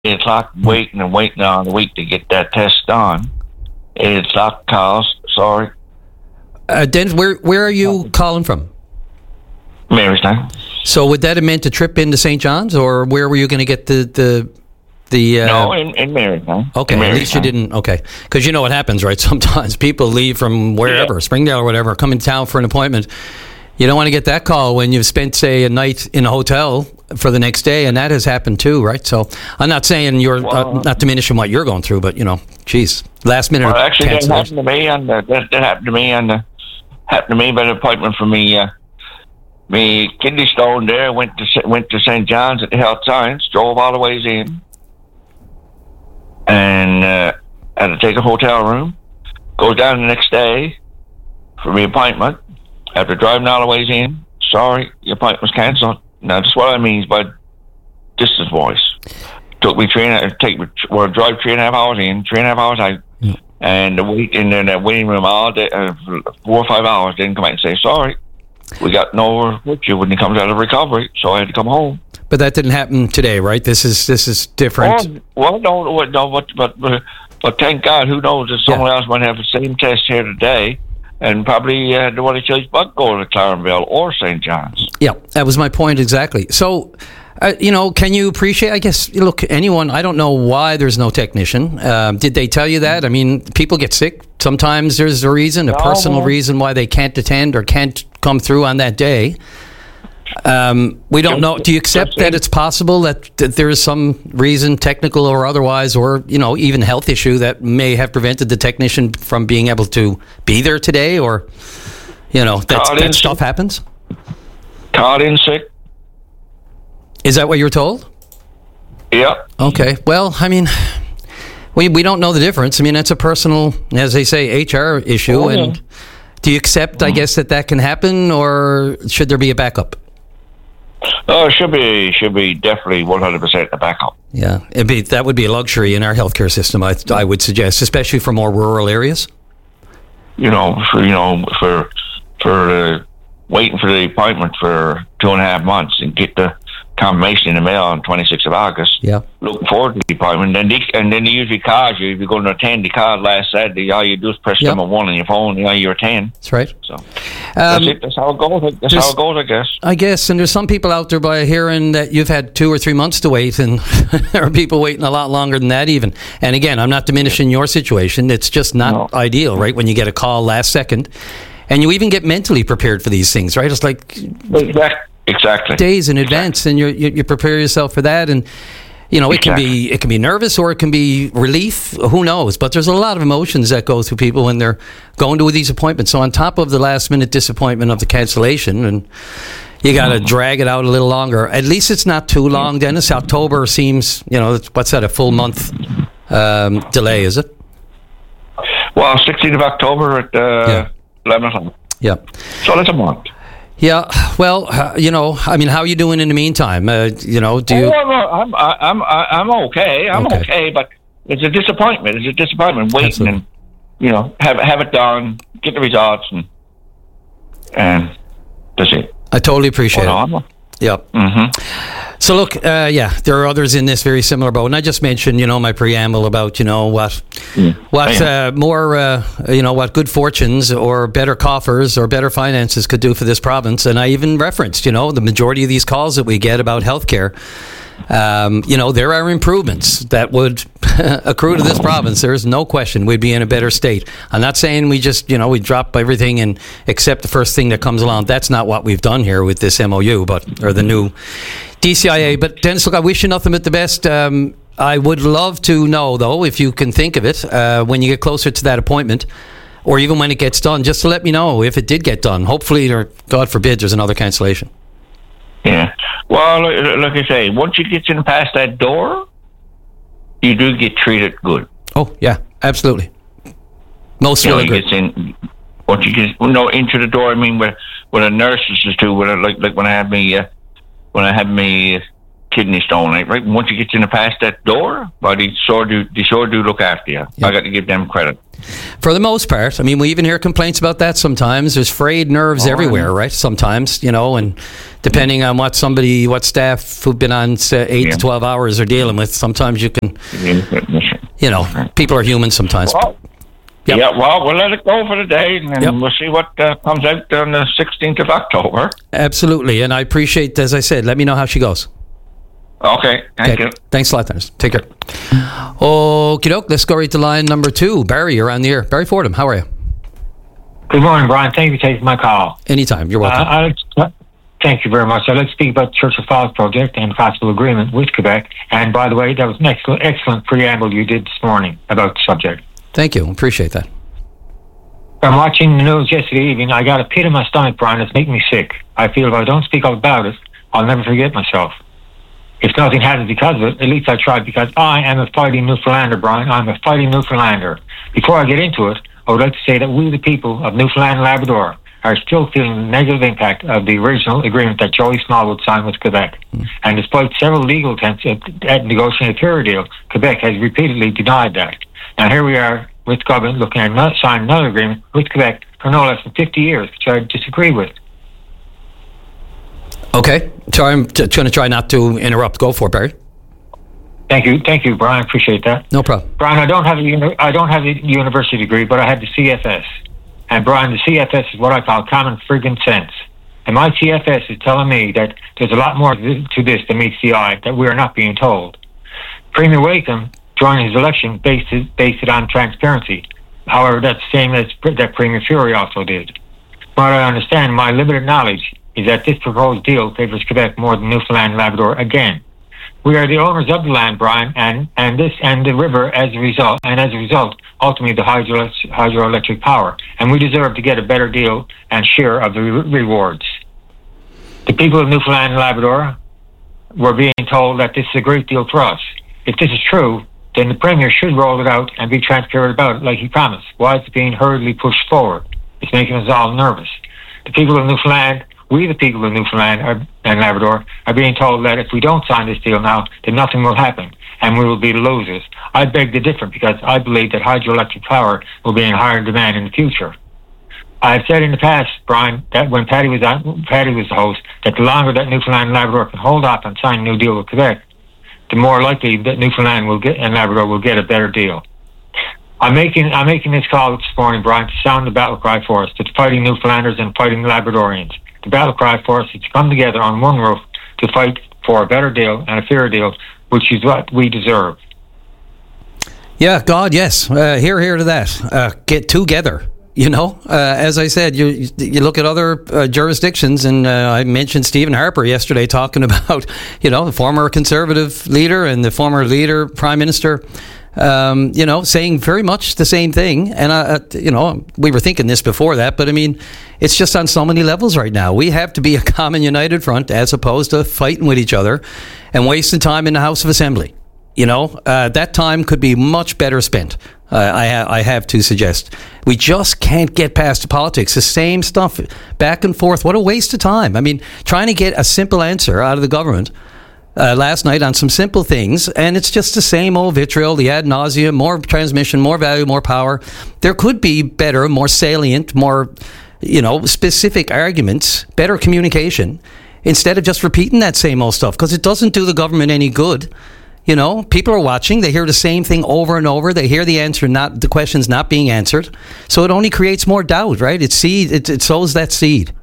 o'clock, waiting on the week to get that test done. 8 o'clock calls. Sorry. Dennis, where are you calling from? Marystown. So would that have meant a trip into St. John's, or where were you going to get the no, in Marystown. Okay, in Marystown. At least you didn't. Okay, because you know what happens, right? Sometimes people leave from wherever, Springdale or whatever, come into town for an appointment. You don't want to get that call when you've spent, say, a night in a hotel for the next day, and that has happened too, right? So I'm not saying you're not diminishing what you're going through, but geez, last minute. Well, actually, that happened to me, and that happened to me, and happened to me by an appointment for me. Me kidney stone there. Went to St. John's at the Health Science. Drove all the ways in. And had to take a hotel room. Go down the next day for my appointment. After driving all the ways in, sorry, your appointment's cancelled. Now, that's what I mean by distance voice. Took me drive 3.5 hours in, 3.5 hours out, and wait in that waiting room all day, 4 or 5 hours. Didn't come out and say sorry. We got nowhere with you when he comes out of recovery, so I had to come home. But that didn't happen today, right? This is different. But thank God, who knows if someone else might have the same test here today, and probably the one he chose, but go to Clarenville or St. John's. Yeah, that was my point exactly. So, can you appreciate? I guess look, anyone. I don't know why there's no technician. Did they tell you that? I mean, people get sick. Sometimes there's a reason, a personal reason why they can't attend or can't come through on that day. We don't know. Do you accept that it's possible that there is some reason, technical or otherwise, or even health issue that may have prevented the technician from being able to be there today, or that stuff happens? Called in sick. Is that what you were told? Yeah. Okay. Well, I mean, we don't know the difference. I mean, that's a personal, as they say, HR issue. And do you accept, I guess, that can happen, or should there be a backup? Oh, it should be definitely 100% a backup. Yeah, that would be a luxury in our healthcare system. I would suggest, especially for more rural areas. For waiting for the appointment for 2.5 months and get the confirmation in the mail on 26th of August. Yeah. Looking forward to the appointment. And then they usually call you. If you're going to attend, they call last Saturday. All you do is press number 1 on your phone, you attend. That's right. So that's it. That's how it goes. That's how it goes, I guess. I guess. And there's some people out there by hearing that you've had 2 or 3 months to wait, and there are people waiting a lot longer than that even. And again, I'm not diminishing your situation. It's just not ideal, right? When you get a call last second. And you even get mentally prepared for these things, right? It's like exactly days in advance, and you prepare yourself for that, and it can be nervous or it can be relief. Who knows? But there's a lot of emotions that go through people when they're going to these appointments. So on top of the last minute disappointment of the cancellation, and you got to drag it out a little longer. At least it's not too long, Dennis. October seems, what's that? A full month delay, is it? Well, 16th of October at 11 o'clock. Yeah. So that's a month. Yeah. Well, I mean, how are you doing in the meantime? Do you? I'm okay. I'm okay, but it's a disappointment. It's a disappointment waiting. Absolutely. And have it done, get the results, and that's it. I totally appreciate it. Yep. Mm-hmm. So look, there are others in this very similar boat, and I just mentioned, my preamble about, what good fortunes or better coffers or better finances could do for this province, and I even referenced, the majority of these calls that we get about healthcare. There are improvements that would accrue to this province. There is no question we'd be in a better state. I'm not saying we just, we drop everything and accept the first thing that comes along. That's not what we've done here with this MOU, or the new DCIA. But Dennis, look, I wish you nothing but the best. I would love to know, though, if you can think of it, when you get closer to that appointment, or even when it gets done, just to let me know if it did get done. Hopefully, or God forbid, there's another cancellation. Yeah. Well, like I say, once you get in past that door, you do get treated good. Oh, yeah, absolutely. Most really good. Once you get into the door, I mean, with the nurses too, like when I had me kidney stone, right? Once you get in past that door, but they sure do look after you. Yep. I got to give them credit. For the most part, I mean, we even hear complaints about that sometimes. There's frayed nerves everywhere, right? Sometimes, and depending on what staff who've been on 8 to 12 hours are dealing with, sometimes you can, people are human sometimes. Well, yeah, well, we'll let it go for the day, and we'll see what comes out on the 16th of October. Absolutely, and I appreciate, as I said, let me know how she goes. Okay, thank you. Thanks a lot, Dennis. Take care. Okie doke, let's go right to line number 2. Barry, you're on the air. Barry Fordham, how are you? Good morning, Brian. Thank you for taking my call. Anytime, you're welcome. Thank you very much. I'd like to speak about the Church of Falls project and possible agreement with Quebec. And by the way, that was an excellent preamble you did this morning about the subject. Thank you. Appreciate that. I'm watching the news yesterday evening. I got a pit in my stomach, Brian. It's making me sick. I feel if I don't speak up about it, I'll never forget myself. If nothing happens because of it, at least I tried, because I am a fighting Newfoundlander, Brian. I'm a fighting Newfoundlander. Before I get into it, I would like to say that we, the people of Newfoundland and Labrador, are still feeling the negative impact of the original agreement that Joey Smallwood signed with Quebec. And despite several legal attempts at negotiating a fair deal, Quebec has repeatedly denied that. Now here we are with government looking at signing another agreement with Quebec for no less than 50 years, which I disagree with. Okay, so I'm going to try not to interrupt. Go for it, Barry. Thank you, Brian. Appreciate that. No problem. Brian, I don't have a university degree, but I have the CFS. And Brian, the CFS is what I call common friggin' sense. And my CFS is telling me that there's a lot more to this than meets the eye that we are not being told. Premier Wakeham, during his election, based it on transparency. However, that's the same as that Premier Fury also did. From what I understand, my limited knowledge is that this proposed deal favors Quebec more than Newfoundland and Labrador again. We are the owners of the land, Brian, and the river as a result, ultimately the hydroelectric power, and we deserve to get a better deal and share of the rewards. The people of Newfoundland and Labrador were being told that this is a great deal for us. If this is true, then the Premier should roll it out and be transparent about it like he promised. Why is it being hurriedly pushed forward? It's making us all nervous. The people of Newfoundland, we the people of Newfoundland and Labrador, are being told that if we don't sign this deal now, then nothing will happen and we will be the losers. I beg to differ because I believe that hydroelectric power will be in higher demand in the future. I have said in the past, Brian, that when Paddy was the host, that the longer that Newfoundland and Labrador can hold off on signing a new deal with Quebec, the more likely that Newfoundland and Labrador will get a better deal. I'm making this call this morning, Brian, to sound the battle cry for us, to fighting Newfoundlanders and fighting Labradorians. The battle cry for us is to come together on one roof to fight for a better deal and a fairer deal, which is what we deserve. Yeah, God, yes. Hear to that. Get together. As I said, you look at other jurisdictions, and I mentioned Stephen Harper yesterday talking about, the former Conservative leader and the former leader, Prime Minister, saying very much the same thing. And, we were thinking this before that, but I mean, it's just on so many levels right now. We have to be a common united front as opposed to fighting with each other and wasting time in the House of Assembly. That time could be much better spent. I have to suggest. We just can't get past the politics. The same stuff back and forth. What a waste of time. I mean, trying to get a simple answer out of the government last night on some simple things, and it's just the same old vitriol, the ad nauseum, more transmission, more value, more power. There could be better, more salient, more, specific arguments, better communication, instead of just repeating that same old stuff, because it doesn't do the government any good. People are watching. They hear the same thing over and over. They hear the questions not being answered. So it only creates more doubt, right? It sows that seed.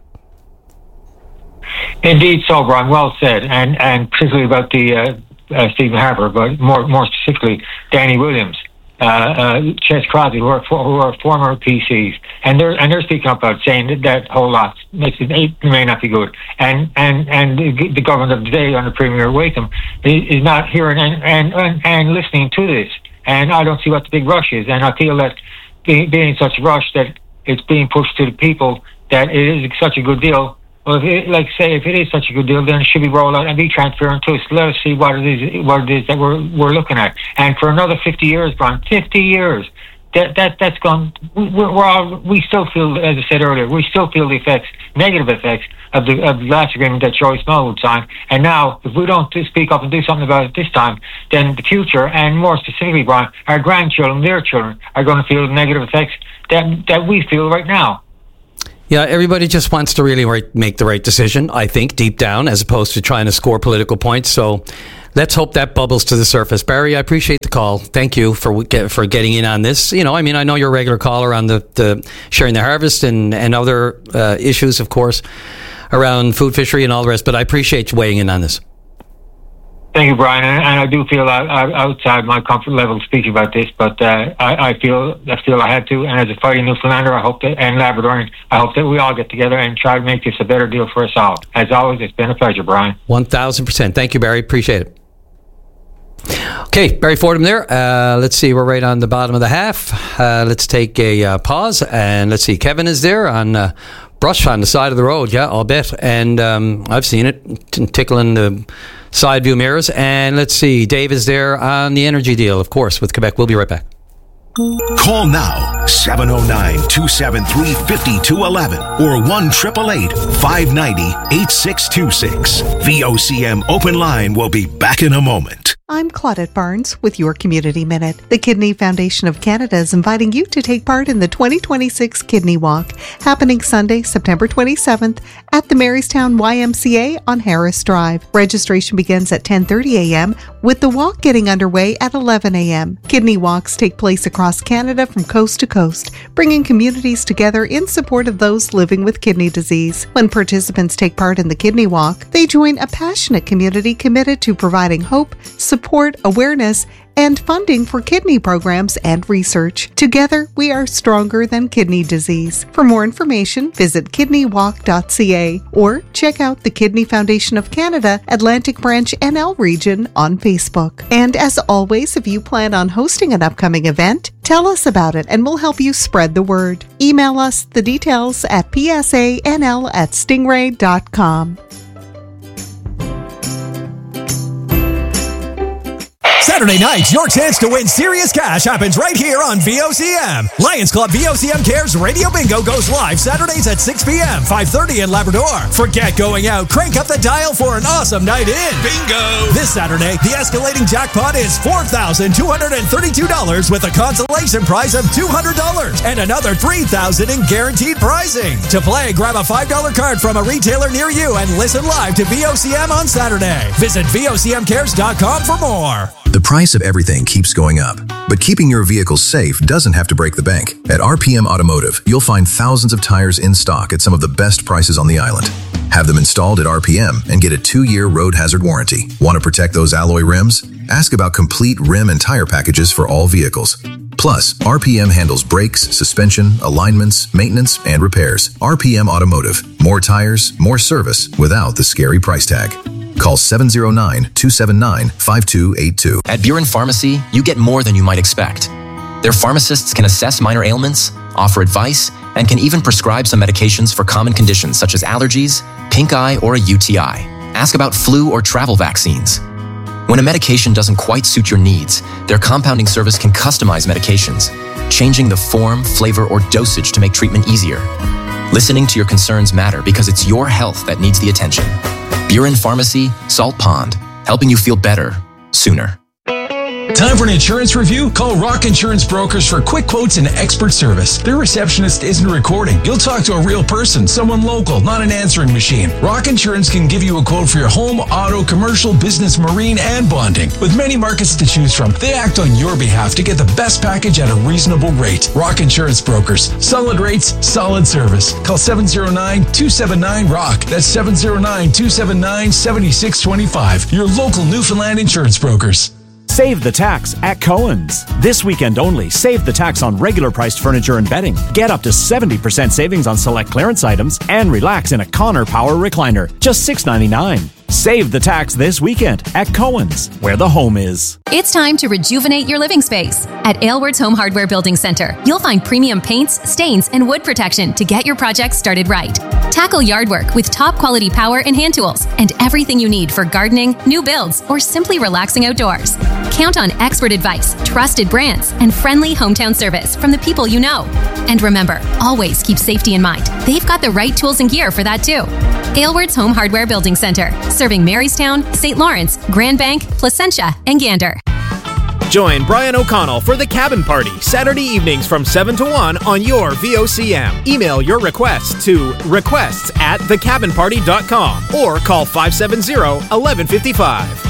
Indeed, so Brian, well said, and particularly about the Stephen Harper, but more specifically Danny Williams, Ches Crosby, who are former PCs, and they're speaking up about saying that whole lot may not be good, and the government of today under Premier Wakeham is not hearing and listening to this, and I don't see what the big rush is, and I feel that being such a rush that it's being pushed to the people that it is such a good deal. Well, if it is such a good deal, then it should be rolled out and be transparent to us. Let us see what it is that we're looking at. And for another 50 years, Brian, 50 years, that's gone. We still feel, as I said earlier, we still feel the negative effects of the last agreement that Joey Small would sign. And now, if we don't speak up and do something about it this time, then the future, and more specifically, Brian, our grandchildren, their children, are going to feel the negative effects that we feel right now. Yeah, everybody just wants to really make the right decision, I think, deep down, as opposed to trying to score political points. So let's hope that bubbles to the surface. Barry, I appreciate the call. Thank you for getting in on this. I know you're a regular caller on the sharing the harvest and other issues, of course, around food fishery and all the rest, but I appreciate you weighing in on this. Thank you, Brian. And I do feel outside my comfort level speaking about this, but I feel I had to. And as a fighting Newfoundlander, and Labradorian, I hope that we all get together and try to make this a better deal for us all. As always, it's been a pleasure, Brian. 1,000%. Thank you, Barry. Appreciate it. Okay, Barry Fordham there. Let's see, we're right on the bottom of the half. Let's take a pause, and let's see. Kevin is there on brush on the side of the road. Yeah, I'll bet. And I've seen it tickling the side view mirrors. And let's see, Dave is there on the energy deal, of course, with Quebec. We'll be right back. Call now, 709-273-5211 or 1-888-590-8626. VOCM Open Line will be back in a moment. I'm Claudette Barnes with your Community Minute. The Kidney Foundation of Canada is inviting you to take part in the 2026 Kidney Walk, happening Sunday, September 27th at the Marystown YMCA on Harris Drive. Registration begins at 10:30 a.m., with the walk getting underway at 11 a.m. Kidney walks take place across Canada from coast to coast, bringing communities together in support of those living with kidney disease. When participants take part in the Kidney Walk, they join a passionate community committed to providing hope, support, awareness, and funding for kidney programs and research. Together, we are stronger than kidney disease. For more information, visit kidneywalk.ca or check out the Kidney Foundation of Canada Atlantic Branch NL region on Facebook. And as always, if you plan on hosting an upcoming event, tell us about it and we'll help you spread the word. Email us the details at psanl@stingray.com. Saturday night, your chance to win serious cash happens right here on VOCM. Lions Club VOCM Cares Radio Bingo goes live Saturdays at 6 p.m., 5:30 in Labrador. Forget going out. Crank up the dial for an awesome night in. Bingo! This Saturday, the escalating jackpot is $4,232 with a consolation prize of $200 and another $3,000 in guaranteed prizing. To play, grab a $5 card from a retailer near you and listen live to VOCM on Saturday. Visit VOCMcares.com for more. The price of everything keeps going up, but keeping your vehicle safe doesn't have to break the bank. At RPM Automotive, you'll find thousands of tires in stock at some of the best prices on the island. Have them installed at RPM and get a 2-year road hazard warranty. Want to protect those alloy rims? Ask about complete rim and tire packages for all vehicles. Plus, RPM handles brakes, suspension, alignments, maintenance, and repairs. RPM Automotive. More tires, more service without the scary price tag. Call 709-279-5282. At Buren Pharmacy, you get more than you might expect. Their pharmacists can assess minor ailments, offer advice, and can even prescribe some medications for common conditions such as allergies, pink eye, or a UTI. Ask about flu or travel vaccines. When a medication doesn't quite suit your needs, their compounding service can customize medications, changing the form, flavor, or dosage to make treatment easier. Listening to your concerns matter because it's your health that needs the attention. Buren Pharmacy, Salt Pond, helping you feel better, sooner. Time for an insurance review? Call Rock Insurance Brokers for quick quotes and expert service. Their receptionist isn't recording. You'll talk to a real person, someone local, not an answering machine. Rock Insurance can give you a quote for your home, auto, commercial, business, marine, and bonding. With many markets to choose from, they act on your behalf to get the best package at a reasonable rate. Rock Insurance Brokers. Solid rates, solid service. Call 709-279-ROCK. That's 709-279-7625. Your local Newfoundland insurance brokers. Save the tax at Cohen's. This weekend only, save the tax on regular priced furniture and bedding. Get up to 70% savings on select clearance items and relax in a Connor Power recliner. Just $6.99. Save the tax this weekend at Cohen's, where the home is. It's time to rejuvenate your living space. At Aylward's Home Hardware Building Center, you'll find premium paints, stains, and wood protection to get your project started right. Tackle yard work with top quality power and hand tools and everything you need for gardening, new builds, or simply relaxing outdoors. Count on expert advice, trusted brands, and friendly hometown service from the people you know. And remember, always keep safety in mind. They've got the right tools and gear for that too. Aylward's Home Hardware Building Center, serving Marystown, St. Lawrence, Grand Bank, Placentia, and Gander. Join Brian O'Connell for The Cabin Party, Saturday evenings from 7 to 1 on your VOCM. Email your requests to requests@thecabinparty.com or call 570-1155.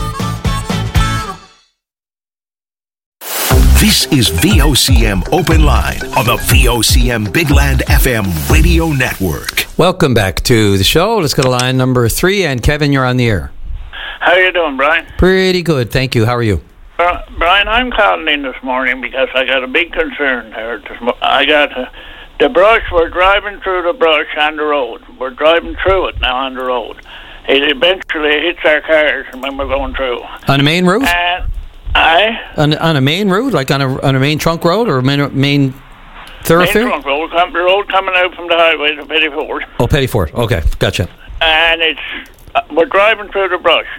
This is VOCM Open Line on the VOCM Big Land FM radio network. Welcome back to the show. Let's go to line number 3. And Kevin, you're on the air. How you doing, Brian? Pretty good, thank you. How are you? Brian, I'm calling in this morning because I got a big concern here. I got the brush. We're driving through the brush on the road. We're driving through it now on the road. It eventually hits our cars when we're going through. On a main route? On a main route, like on a main trunk road or main thoroughfare? Main trunk road, the road coming out from the highway to Pettyford. Oh, Pettyford. Okay, gotcha. And we're driving through the brush.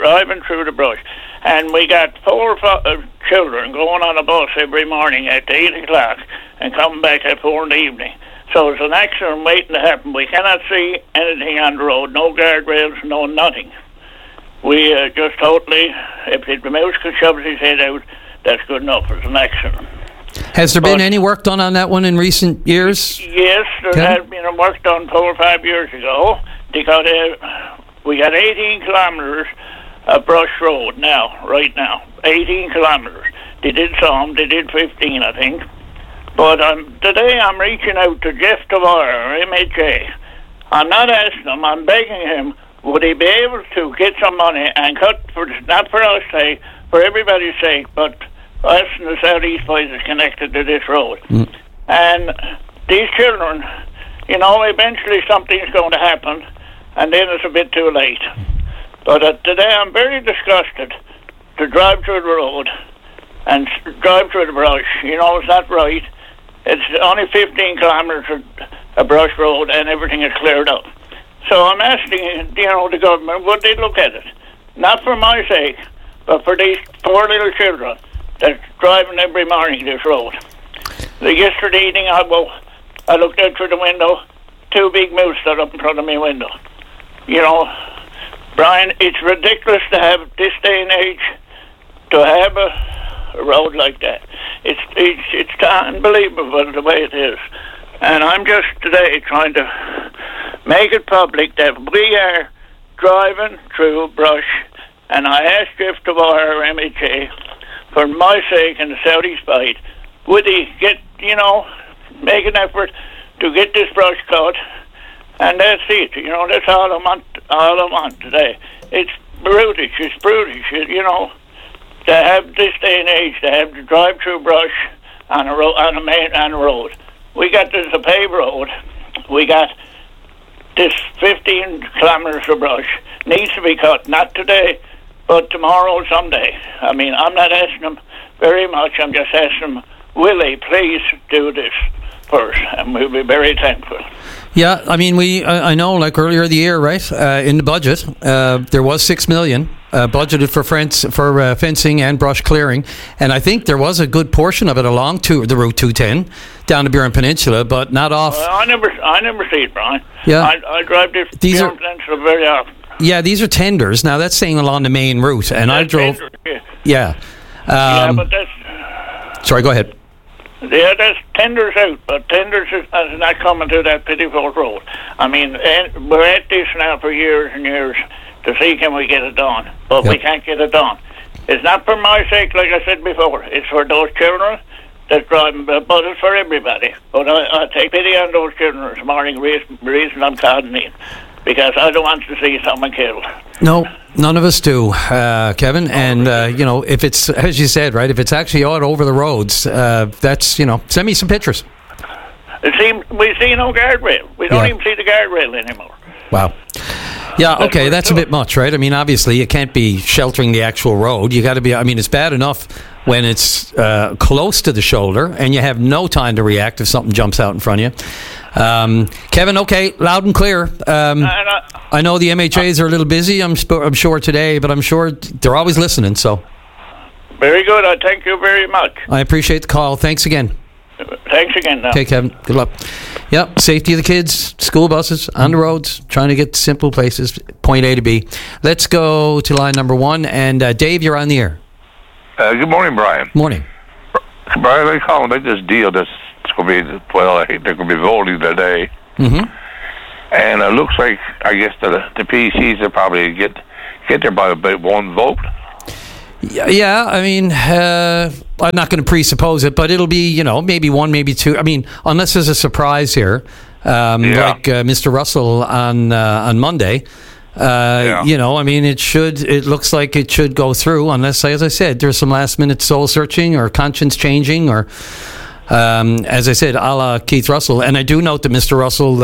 And we got 4 children going on a bus every morning at 8 o'clock and coming back at 4 in the evening. So there's an accident waiting to happen. We cannot see anything on the road, no guardrails, no nothing. We just totally, if the mouse could shove his head out, that's good enough. It's an accident. Has there been any work done on that one in recent years? Yes, there has been a work done 4 or 5 years ago. Because we got 18 kilometres of brush road right now. 18 kilometres. They did some, they did 15, I think. But today I'm reaching out to Jeff Tavar, MHA. I'm not asking him, I'm begging him, would he be able to get some money and cut, not for our sake, for everybody's sake, but us and the Southeast Boys is connected to this road. And these children, eventually something's going to happen, and then it's a bit too late. But today I'm very disgusted to drive through the road and drive through the brush. It's not right. It's only 15 kilometres of brush road and everything is cleared up. So I'm asking, the government, would they look at it? Not for my sake, but for these poor little children that's driving every morning this road. Yesterday evening I looked out through the window, 2 big moose stood up in front of my window. Brian, it's ridiculous to have this day and age to have a road like that. It's unbelievable the way it is. And I'm just today trying to make it public that we are driving through brush. And I asked Jeff Tavar, MHA, for my sake and the Southeast Bite, would he make an effort to get this brush cut? And that's it. That's all I want today. It's brutish. To have this day and age, to have to drive through brush on a road. We got this a paved road. We got this 15 kilometers of brush. Needs to be cut, not today, but tomorrow, someday. I mean, I'm not asking them very much. I'm just asking them, will they please do this first? And we'll be very thankful. Yeah, I mean, I know, like earlier in the year, right, in the budget, there was $6 million budgeted for fencing and brush clearing, and I think there was a good portion of it along the Route 210 down the Burin Peninsula, but not off. Well, I never see it, Brian. Yeah, I drive this Burin Peninsula very often. Yeah, these are tenders. Now that's saying along the main route, and I drove. Tenders, yeah. But that's. Sorry, go ahead. Yeah, there's tenders out, but tenders is not coming to that Pettyford Road. I mean, we're at this now for years and years to see can we get it done, but we can't get it done. It's not for my sake, like I said before. It's for those children that's driving, but it's for everybody. But I take pity on those children this morning, reason I'm calling in, because I don't want to see someone killed. No, none of us do, Kevin. And, if it's, as you said, right, if it's actually all over the roads, send me some pictures. We see no guardrail. We don't even see the guardrail anymore. Wow. Yeah, okay, that's a bit much, right? I mean, obviously, you can't be sheltering the actual road. You got to be, it's bad enough when it's close to the shoulder and you have no time to react if something jumps out in front of you. Kevin, okay, loud and clear. I know the MHAs are a little busy, I'm sure today, but I'm sure they're always listening, so. Very good. I thank you very much. I appreciate the call. Thanks again. Thanks again. Now. Okay, Kevin. Good luck. Yep, safety of the kids, school buses, on the roads, trying to get to simple places, point A to B. Let's go to line number 1. And Dave, you're on the air. Good morning, Brian. Morning. Brian, I call about this deal that's going to be, well, I think they're going to be voting today. Mm-hmm. And it looks like, I guess, the PCs will probably get there by about one vote. Yeah, I mean, I'm not going to presuppose it, but it'll be, maybe one, maybe two. I mean, unless there's a surprise here, like Mr. Russell on Monday. I mean, it looks like it should go through, unless, as I said, there's some last-minute soul searching or conscience changing, or, as I said, a la Keith Russell. And I do note that Mr. Russell,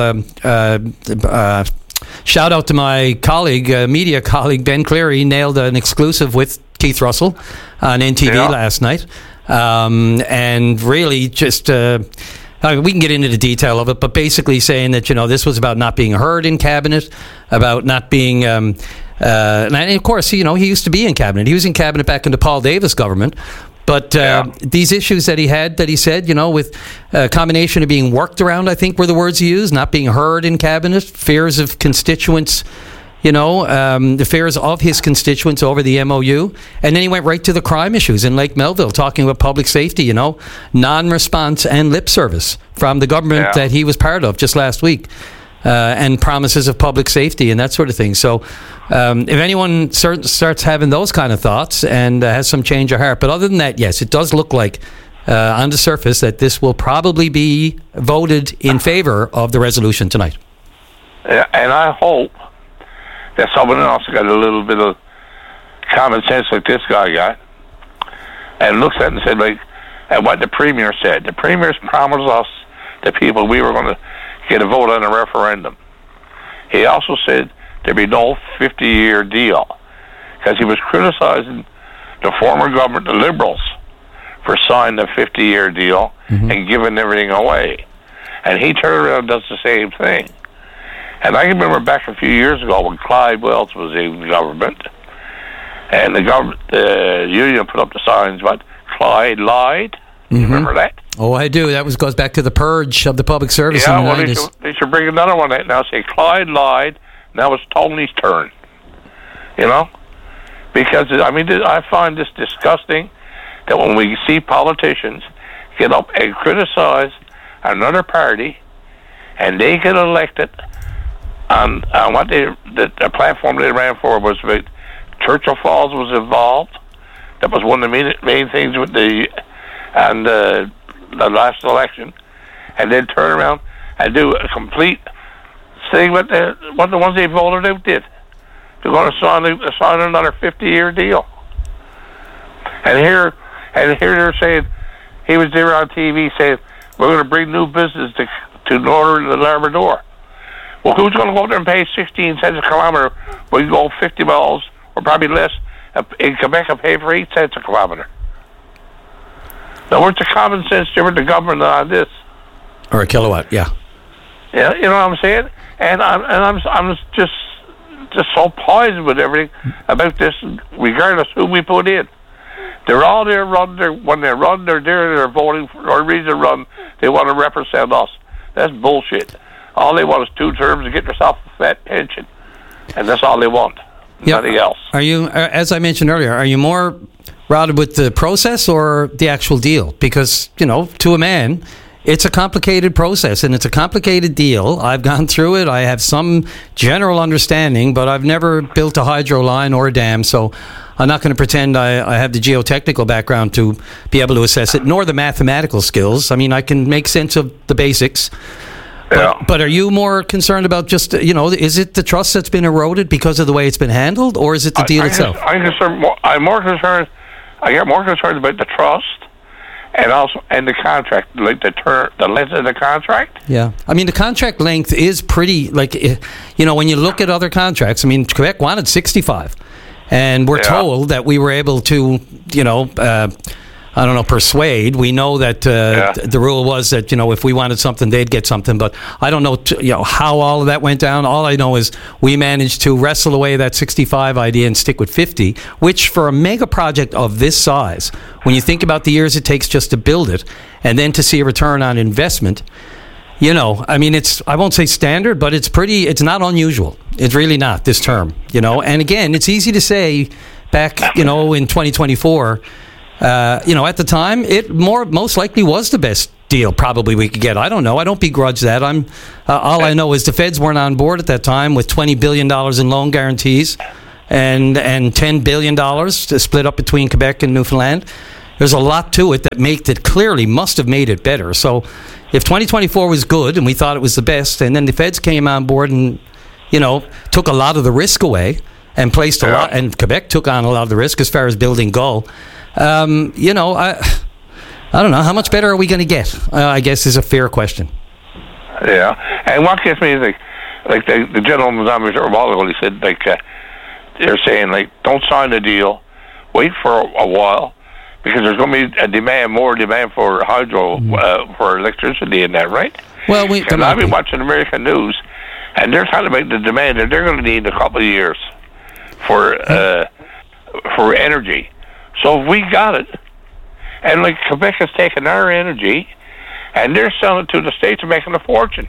shout out to my colleague, media colleague, Ben Cleary, nailed an exclusive with Keith Russell on NTV last night. And really just... we can get into the detail of it, but basically saying that, this was about not being heard in cabinet, about not being... and of course, he used to be in cabinet. He was in cabinet back in the Paul Davis government. But these issues that he said, with a combination of being worked around, I think were the words he used, not being heard in cabinet, fears of constituents... the fears of his constituents over the MOU. And then he went right to the crime issues in Lake Melville, talking about public safety, non-response and lip service from the government that he was part of just last week, and promises of public safety and that sort of thing. So if anyone starts having those kind of thoughts and has some change of heart. But other than that, yes, it does look like on the surface that this will probably be voted in favor of the resolution tonight. And I hope that someone else got a little bit of common sense like this guy got, and looks at it and said, at what the Premier said. The Premier's promised us, the people, we were going to get a vote on a referendum. He also said there'd be no 50-year deal, because he was criticizing the former government, the Liberals, for signing the 50-year deal and giving everything away. And he turned around and does the same thing. And I can remember back a few years ago when Clyde Wells was in government, and the union put up the signs, but Clyde lied. You remember that? Oh, I do. That goes back to the purge of the public service in the 90s. They should bring another one out now. Say Clyde lied. Now it's Tony's turn. Because I find this disgusting that when we see politicians get up and criticize another party, and they get elected. On what the platform they ran for was about Churchill Falls was involved. That was one of the main things with the last election, and then turn around and do a complete thing what the ones they voted out did. They're going to sign another 50-year deal, and here they're saying he was there on TV saying we're going to bring new business to northern Labrador. Well, who's going to go out there and pay 16 cents a kilometer when you go 50 miles, or probably less, in Quebec and pay for 8 cents a kilometer? Now, where's the common sense different to government on this? Or a kilowatt, yeah. Yeah, you know what I'm saying? And I'm just so poisoned with everything about this, regardless who we put in. They're all there when they run, they're voting for a reason to run. They want to represent us. That's bullshit. All they want is 2 terms to get themselves a fat pension, and that's all they want. Nothing else. Are you, as I mentioned earlier, are you more routed with the process or the actual deal? Because, to a man, it's a complicated process and it's a complicated deal. I've gone through it. I have some general understanding, but I've never built a hydro line or a dam, so I'm not going to pretend I have the geotechnical background to be able to assess it, nor the mathematical skills. I mean, I can make sense of the basics. But are you more concerned about just, is it the trust that's been eroded because of the way it's been handled, or is it the deal itself? I get more concerned about the trust and the contract, like the length of the contract. Yeah. I mean, the contract length is pretty, when you look at other contracts, Quebec wanted 65. And we're told that we were able to, persuade. We know that the rule was that, if we wanted something, they'd get something. But I don't know, how all of that went down. All I know is we managed to wrestle away that 65 idea and stick with 50, which for a mega project of this size, when you think about the years it takes just to build it and then to see a return on investment, it's, I won't say standard, but it's not unusual. It's really not this term, And again, it's easy to say back, in 2024, at the time, it most likely was the best deal probably we could get. I don't know. I don't begrudge that. All I know is the feds weren't on board at that time with $20 billion in loan guarantees and $10 billion to split up between Quebec and Newfoundland. There's a lot to it that clearly must have made it better. So if 2024 was good and we thought it was the best, and then the feds came on board and, took a lot of the risk away and placed a lot, and Quebec took on a lot of the risk as far as building Gull, I don't know. How much better are we going to get? I guess is a fair question. Yeah. And what gets me is like the gentleman's on Mr. Waldo, he said, they're saying, don't sign the deal, wait for a while, because there's going to be more demand for hydro, for electricity and that, right? Well, I've been watching American news, and they're trying to make the demand, and they're going to need a couple of years for energy. So if we got it, and Quebec has taken our energy, and they're selling it to the States and making a fortune.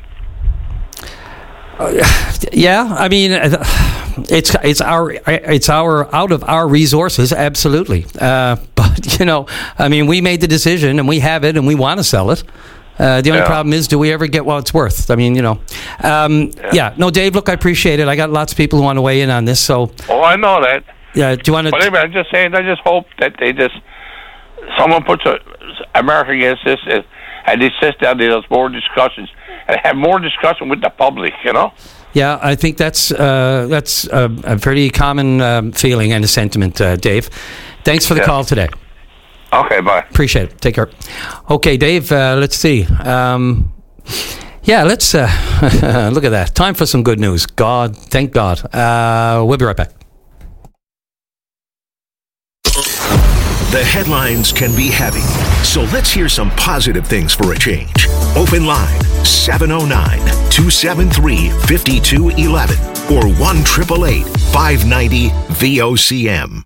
Yeah, I mean, it's our out of our resources, absolutely. But we made the decision, and we have it, and we want to sell it. The only problem is, do we ever get what it's worth? I mean, No, Dave, look, I appreciate it. I got lots of people who want to weigh in on this. So. Oh, I know that. Yeah, do you want to? But anyway, I'm just saying, I just hope that someone puts America against this, and they sit down, there's more discussions, and have more discussion with the public, Yeah, I think that's a pretty common feeling and a sentiment, Dave. Thanks for the call today. Okay, bye. Appreciate it. Take care. Okay, Dave, let's see. Let's look at that. Time for some good news. Thank God. We'll be right back. The headlines can be heavy, so let's hear some positive things for a change. Open line 709-273-5211 or 1-888-590-VOCM.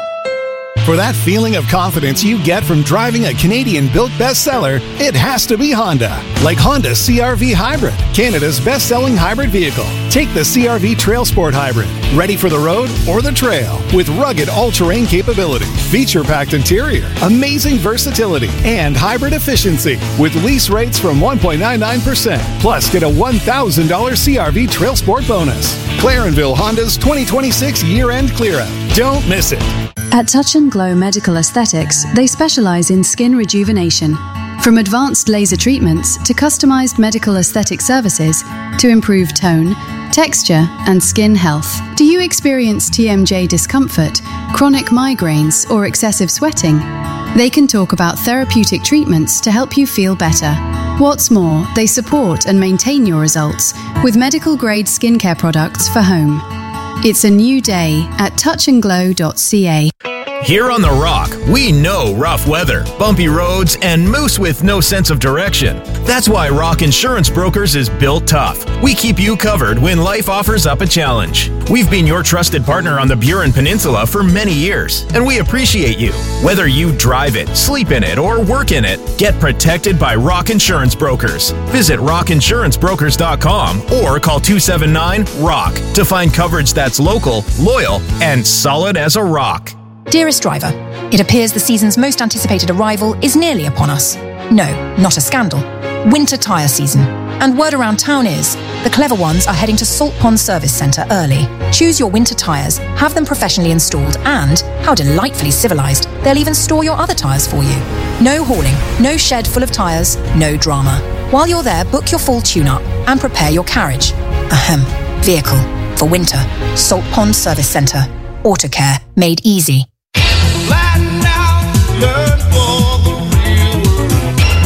For that feeling of confidence you get from driving a Canadian-built bestseller, it has to be Honda. Like Honda CR-V Hybrid, Canada's best-selling hybrid vehicle. Take the CR-V Trail Sport Hybrid, ready for the road or the trail, with rugged all-terrain capability, feature-packed interior, amazing versatility, and hybrid efficiency, with lease rates from 1.99%. Plus, get a $1,000 CR-V Trail Sport bonus. Clarenville Honda's 2026 year-end clear-out. Don't miss it. At Touch and Glow Medical Aesthetics, they specialize in skin rejuvenation. From advanced laser treatments to customized medical aesthetic services to improve tone, texture, and skin health. Do you experience TMJ discomfort, chronic migraines, or excessive sweating? They can talk about therapeutic treatments to help you feel better. What's more, they support and maintain your results with medical-grade skincare products for home. It's a new day at touchandglow.ca. Here on The Rock, we know rough weather, bumpy roads, and moose with no sense of direction. That's why Rock Insurance Brokers is built tough. We keep you covered when life offers up a challenge. We've been your trusted partner on the Burin Peninsula for many years, and we appreciate you. Whether you drive it, sleep in it, or work in it, get protected by Rock Insurance Brokers. Visit rockinsurancebrokers.com or call 279-ROCK to find coverage that's local, loyal, and solid as a rock. Dearest driver, it appears the season's most anticipated arrival is nearly upon us. No, not a scandal. Winter tyre season. And word around town is, the clever ones are heading to Salt Pond Service Centre early. Choose your winter tyres, have them professionally installed, and, how delightfully civilised, they'll even store your other tyres for you. No hauling, no shed full of tyres, no drama. While you're there, book your full tune-up and prepare your carriage. Vehicle. For winter. Salt Pond Service Centre. Autocare. Made easy.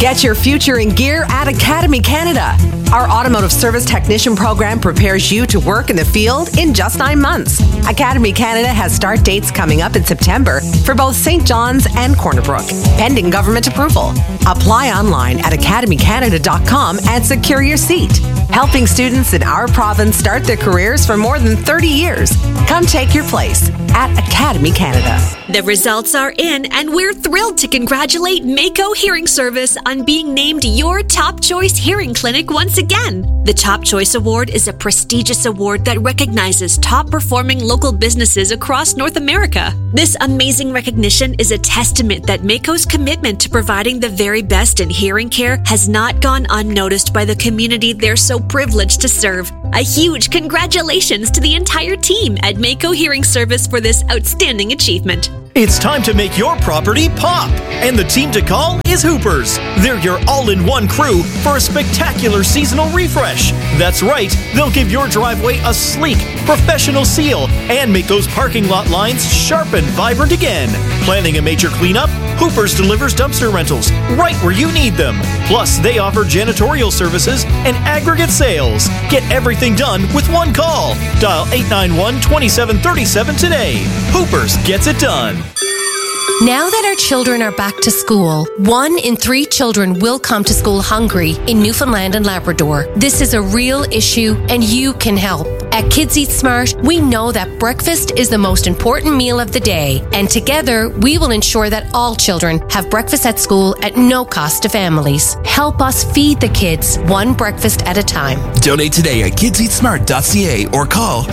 Get your future in gear at Academy Canada. Our automotive service technician program prepares you to work in the field in just 9 months. Academy Canada has start dates coming up in September for both St. John's and Corner Brook, pending government approval. Apply online at academycanada.com and secure your seat. Helping students in our province start their careers for more than 30 years. Come take your place at Academy Canada. The results are in, and we're thrilled to congratulate Mako Hearing Service on being named your Top Choice Hearing Clinic once again. The Top Choice Award is a prestigious award that recognizes top-performing local businesses across North America. This amazing recognition is a testament that Mako's commitment to providing the very best in hearing care has not gone unnoticed by the community they're so privileged to serve. A huge congratulations to the entire team at Mako Hearing Service for this outstanding achievement. It's time to make your property pop, and the team to call is Hoopers. They're your all-in-one crew for a spectacular seasonal refresh. That's right, they'll give your driveway a sleek, professional seal and make those parking lot lines sharp and vibrant again. Planning a major cleanup? Hoopers delivers dumpster rentals right where you need them. Plus, they offer janitorial services and aggregate sales. Get everything done with one call. Dial 891-2737 today. Hoopers gets it done. Now that our children are back to school, 1 in 3 children will come to school hungry in Newfoundland and Labrador. This is a real issue, and you can help. At Kids Eat Smart, we know that breakfast is the most important meal of the day, and together we will ensure that all children have breakfast at school at no cost to families. Help us feed the kids one breakfast at a time. Donate today at kidseatsmart.ca or call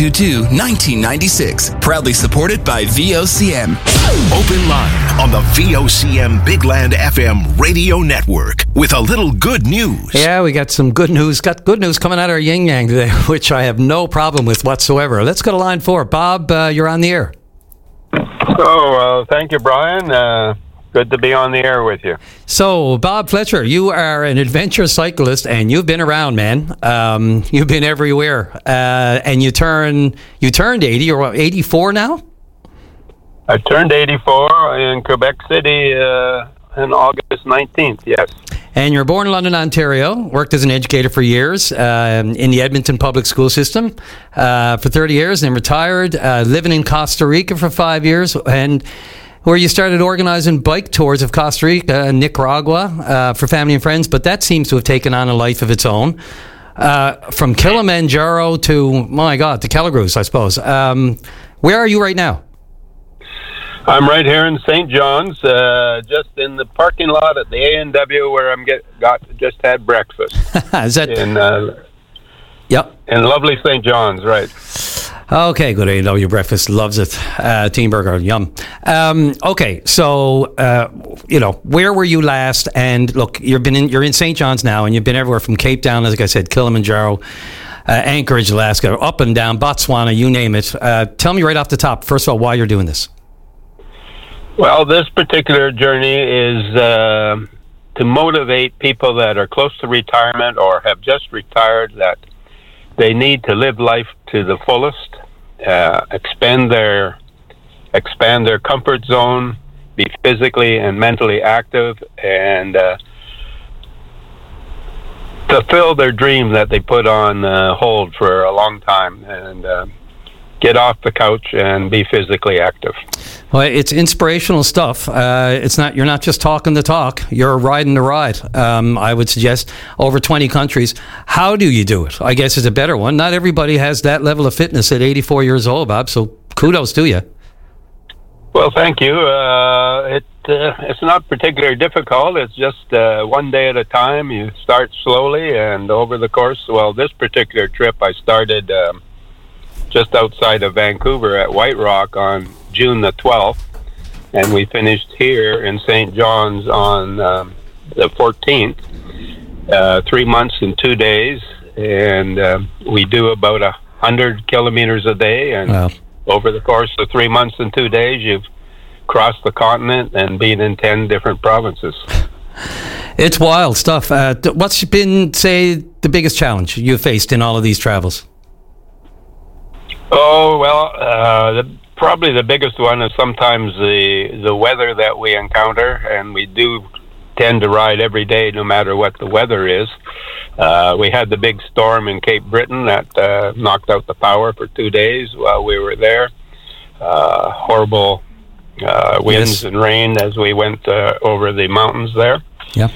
722-1996. Proudly supported by VOCM. Open line on the VOCM Big Land FM radio network with a little good news. Yeah, we got some good news. Got good news coming out of our yin yang today, which I have no problem with whatsoever. Let's go to line 4. Bob, you're on the air. Thank you, Brian. Good to be on the air with you. So, Bob Fletcher, you are an adventure cyclist, and you've been around, man. You've been everywhere, and you turned 80 or what, 84 now? I turned 84 in Quebec City on August 19th, yes. And you were born in London, Ontario, worked as an educator for years in the Edmonton public school system for 30 years, then retired, living in Costa Rica for 5 years, and where you started organizing bike tours of Costa Rica and Nicaragua for family and friends, but that seems to have taken on a life of its own. From Kilimanjaro to, my God, to Calagurus, I suppose. Where are you right now? I'm right here in St. John's, just in the parking lot at the A&W where I'm just had breakfast. Is that in? Yep. In lovely St. John's, right? Okay, good. A&W breakfast, loves it. Team burger, yum. Okay, so where were you last? And look, you're in St. John's now, and you've been everywhere from Cape Town, like I said, Kilimanjaro, Anchorage, Alaska, up and down, Botswana, you name it. Tell me right off the top, first of all, why you're doing this. Well, this particular journey is to motivate people that are close to retirement or have just retired, that they need to live life to the fullest, expand their comfort zone, be physically and mentally active, and fulfill their dream that they put on hold for a long time, and get off the couch and be physically active. Well, it's inspirational stuff. You're not just talking the talk, you're riding the ride. I would suggest over 20 countries. How do you do it? I guess it's a better one. Not everybody has that level of fitness at 84 years old, Bob, so kudos to you. Well, thank you. It's not particularly difficult. It's just one day at a time. You start slowly, and over the course, this particular trip I started just outside of Vancouver at White Rock on June the 12th, and we finished here in St. John's on the 14th, 3 months and 2 days, and we do about 100 kilometers a day, and over the course of 3 months and 2 days, you've crossed the continent and been in 10 different provinces. It's wild stuff. What's been, say, the biggest challenge you've faced in all of these travels? Probably the biggest one is sometimes the weather that we encounter, and we do tend to ride every day no matter what the weather is. We had the big storm in Cape Breton that knocked out the power for 2 days while we were there. Horrible winds and rain as we went over the mountains there. Yeah.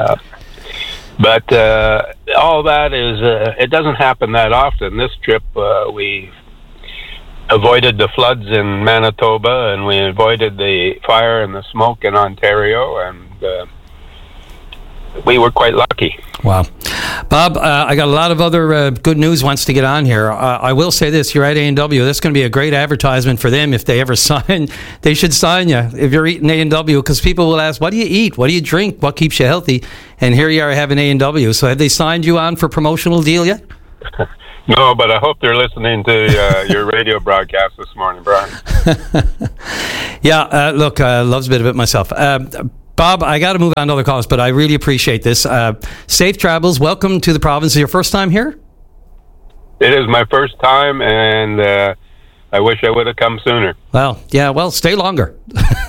But all that is, it doesn't happen that often. This trip, we avoided the floods in Manitoba, and we avoided the fire and the smoke in Ontario, and we were quite lucky. Wow. Bob, I got a lot of other good news wants to get on here. I will say this, you're at A&W. That's going to be a great advertisement for them if they ever sign. They should sign you if you're eating A&W, because people will ask, what do you eat? What do you drink? What keeps you healthy? And here you are having A&W. So have they signed you on for promotional deal yet? No, but I hope they're listening to your radio broadcast this morning, Brian. Yeah, look, loves a bit of it myself. Bob, I got to move on to other calls, but I really appreciate this. Safe travels. Welcome to the province. Is it your first time here? It is my first time, and I wish I would have come sooner. Well, yeah, stay longer.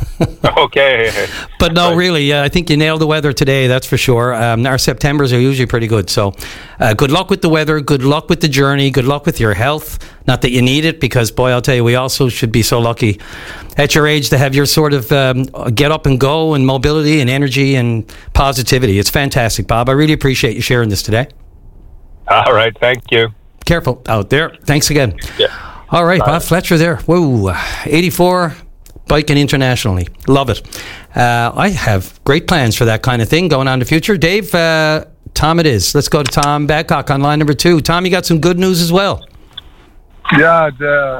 Okay. But no, really, I think you nailed the weather today, that's for sure. Our Septembers are usually pretty good. So good luck with the weather, good luck with the journey, good luck with your health. Not that you need it, because, boy, I'll tell you, we also should be so lucky at your age to have your sort of get up and go and mobility and energy and positivity. It's fantastic, Bob. I really appreciate you sharing this today. All right, thank you. Careful out there. Thanks again. Yeah. All right, Bob Fletcher there. Whoa, 84, biking internationally. Love it. I have great plans for that kind of thing going on in the future. Dave, Tom it is. Let's go to Tom Badcock on line number 2. Tom, you got some good news as well. Yeah,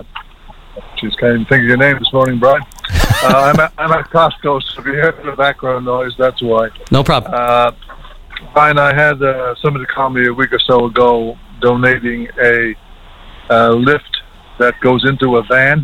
just can't even think of your name this morning, Brian. I'm at Costco, so if you hear the background noise, that's why. No problem. Brian, I had somebody call me a week or so ago donating a lift that goes into a van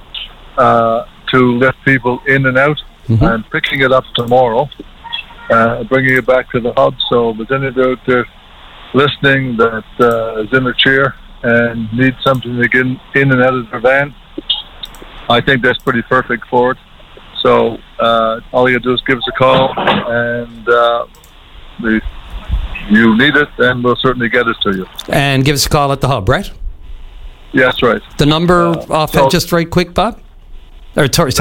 to lift people in and out. Mm-hmm. I'm picking it up tomorrow, bringing it back to the hub. So, but then they're listening that is in a chair and needs something to get in and out of their van. I think that's pretty perfect for it. So all you do is give us a call, and if you need it, then we'll certainly get it to you. And give us a call at the hub, right? Yes, right. The number just right quick, Bob? Or Tom?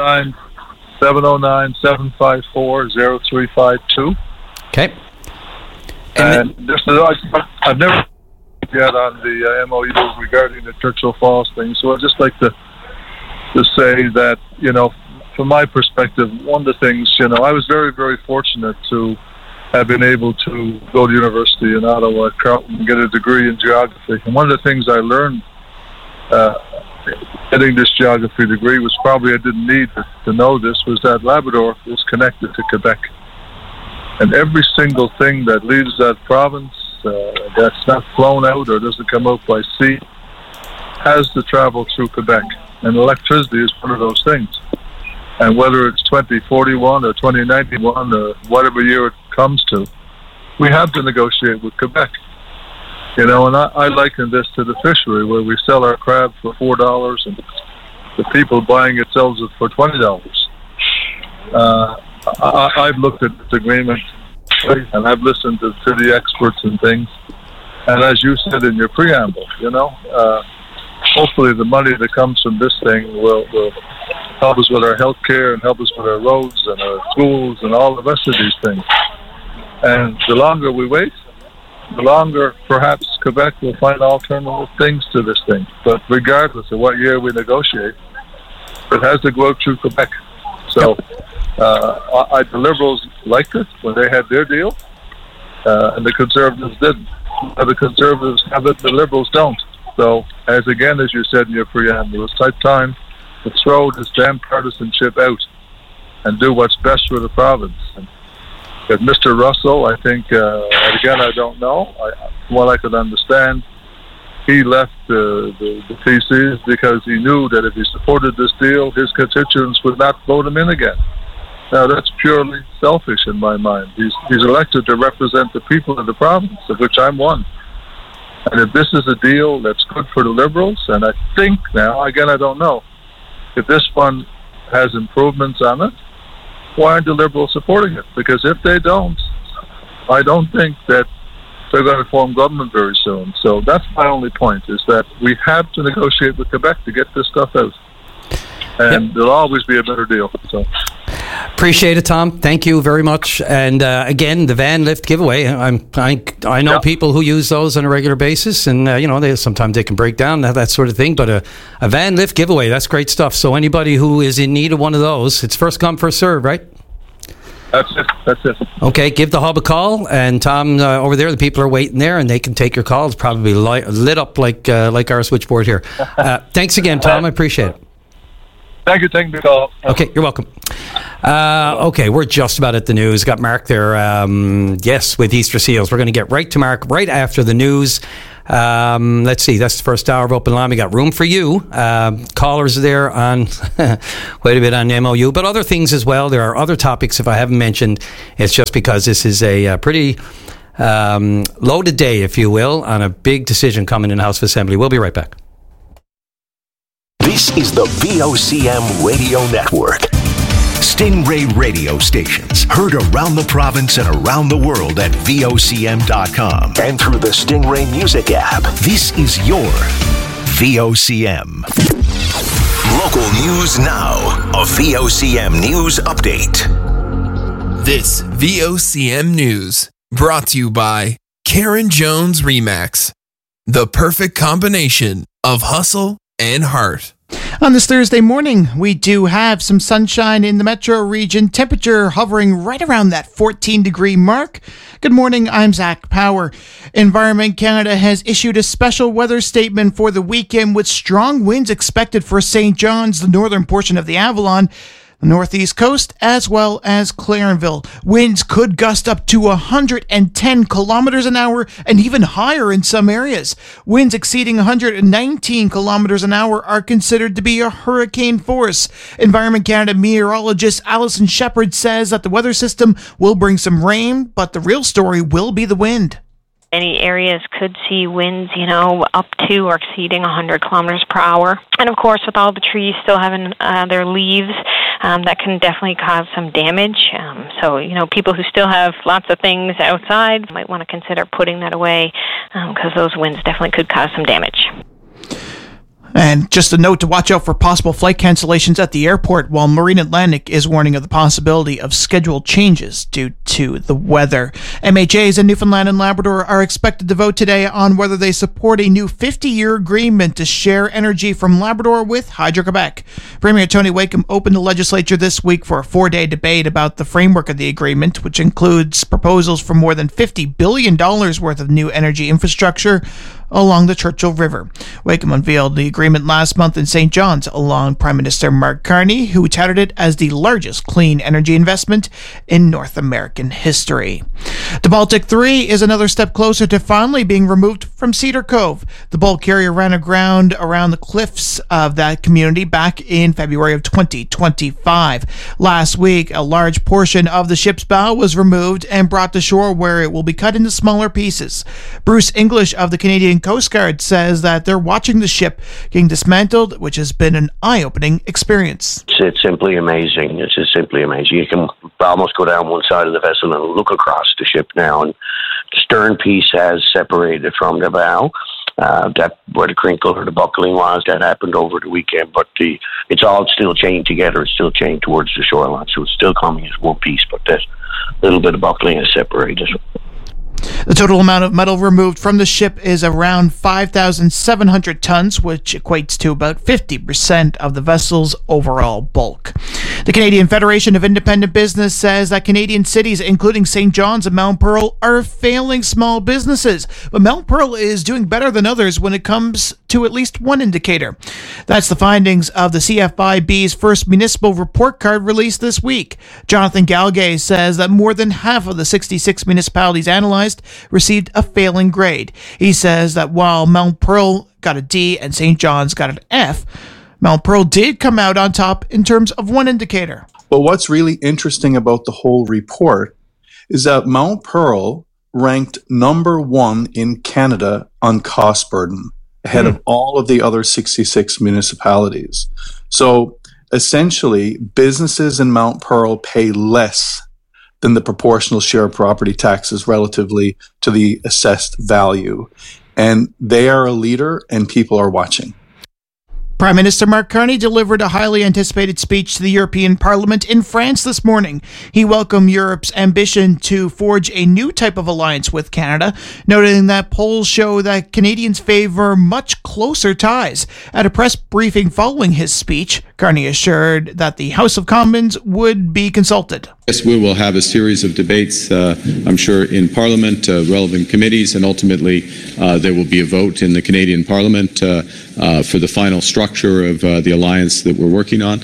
709-754-0352. Okay. And I've never yet on the MOU regarding the Churchill Falls thing, so I'd just like to say that, from my perspective, one of the things, I was very, very fortunate to have been able to go to university in Ottawa at Carleton and get a degree in geography. And one of the things I learned getting this geography degree was, probably I didn't need to know this, was that Labrador is connected to Quebec. And every single thing that leaves that province that's not flown out or doesn't come out by sea has to travel through Quebec. And electricity is one of those things. And whether it's 2041 or 2091 or whatever year it comes to, we have to negotiate with Quebec. And I liken this to the fishery, where we sell our crab for $4 and the people buying it sells it for $20. I've looked at this agreement and I've listened to the experts and things. And as you said in your preamble, hopefully the money that comes from this thing will help us with our health care and help us with our roads and our schools and all the rest of these things. And the longer we wait, the longer perhaps Quebec will find alternative things to this thing. But regardless of what year we negotiate, it has to go out through Quebec. So the Liberals liked it when they had their deal, and the Conservatives didn't. The Conservatives have it, the Liberals don't. So, as you said in your preamble, it's time to throw this damn partisanship out and do what's best for the province. And with Mr. Russell, I think, again, I don't know. From what I could understand, he left the PCs because he knew that if he supported this deal, his constituents would not vote him in again. Now, that's purely selfish in my mind. He's elected to represent the people of the province, of which I'm one. And if this is a deal that's good for the Liberals, and I think now, again, I don't know, if this one has improvements on it, why aren't the Liberals supporting it? Because if they don't, I don't think that they're going to form government very soon. So that's my only point, is that we have to negotiate with Quebec to get this stuff out. And there'll always be a better deal. So appreciate it, Tom. Thank you very much. And again, the van lift giveaway. I know people who use those on a regular basis, and sometimes they can break down that sort of thing. But a van lift giveaway, that's great stuff. So anybody who is in need of one of those, it's first come, first serve, right? That's it. Okay, give the hub a call, and Tom over there, the people are waiting there, and they can take your call. It's probably lit up like our switchboard here. Thanks again, Tom. I appreciate it. Thank you. Taking the call. Okay, you're welcome. Okay, we're just about at the news. Got Mark there, yes, with Easter Seals. We're going to get right to Mark right after the news. Let's see, that's the first hour of Open Line. We got room for you. Callers there on, wait a bit, on MOU, but other things as well. There are other topics, if I haven't mentioned, it's just because this is a pretty loaded day, if you will, on a big decision coming in the House of Assembly. We'll be right back. This is the VOCM Radio Network. Stingray radio stations heard around the province and around the world at VOCM.com and through the Stingray Music app. This is your VOCM. Local news now. A VOCM News Update. This VOCM News brought to you by Karen Jones Remax. The perfect combination of hustle and heart. On this Thursday morning, we do have some sunshine in the metro region, temperature hovering right around that 14-degree mark. Good morning, I'm Zach Power. Environment Canada has issued a special weather statement for the weekend with strong winds expected for St. John's, the northern portion of the Avalon, the northeast coast, as well as Clarenville. Winds could gust up to 110 kilometers an hour and even higher in some areas. Winds exceeding 119 kilometers an hour are considered to be a hurricane force. Environment Canada meteorologist Alison Shepherd says that the weather system will bring some rain, but the real story will be the wind. Many areas could see winds, up to or exceeding 100 kilometers per hour. And of course, with all the trees still having their leaves, that can definitely cause some damage. So, people who still have lots of things outside might want to consider putting that away because those winds definitely could cause some damage. And just a note to watch out for possible flight cancellations at the airport, while Marine Atlantic is warning of the possibility of schedule changes due to the weather. MHAs in Newfoundland and Labrador are expected to vote today on whether they support a new 50-year agreement to share energy from Labrador with Hydro-Quebec. Premier Tony Wakeham opened the legislature this week for a 4-day debate about the framework of the agreement, which includes proposals for more than $50 billion worth of new energy infrastructure along the Churchill River. Wakeham unveiled the agreement last month in St. John's along Prime Minister Mark Carney, who touted it as the largest clean energy investment in North American history. The Baltic 3 is another step closer to finally being removed from Cedar Cove. The bulk carrier ran aground around the cliffs of that community back in February of 2025. Last week, a large portion of the ship's bow was removed and brought to shore, where it will be cut into smaller pieces. Bruce English of the Canadian Coast Guard says that they're watching the ship getting dismantled, which has been an eye-opening experience. It's simply amazing. It's just simply amazing. You can almost go down one side of the vessel and look across the ship now, and the stern piece has separated from the bow. That where the crinkle or the buckling was, that happened over the weekend, but it's all still chained together. It's still chained towards the shoreline, so it's still coming as one piece, but that little bit of buckling is separated. The total amount of metal removed from the ship is around 5,700 tons, which equates to about 50% of the vessel's overall bulk. The Canadian Federation of Independent Business says that Canadian cities, including St. John's and Mount Pearl, are failing small businesses. But Mount Pearl is doing better than others when it comes to at least one indicator. That's the findings of the CFIB's first municipal report card released this week. Jonathan Galgay says that more than half of the 66 municipalities analyzed received a failing grade. He says that while Mount Pearl got a D and St. John's got an F, Mount Pearl did come out on top in terms of one indicator. But what's really interesting about the whole report is that Mount Pearl ranked number 1 in Canada on cost burden, ahead of all of the other 66 municipalities. So essentially businesses in Mount Pearl pay less than the proportional share of property taxes relatively to the assessed value. And they are a leader, and people are watching. Prime Minister Mark Carney delivered a highly anticipated speech to the European Parliament in France this morning. He welcomed Europe's ambition to forge a new type of alliance with Canada, noting that polls show that Canadians favor much closer ties. At a press briefing following his speech, Carney assured that the House of Commons would be consulted. Yes, we will have a series of debates, I'm sure, in Parliament, relevant committees, and ultimately there will be a vote in the Canadian Parliament for the final structure of the alliance that we're working on.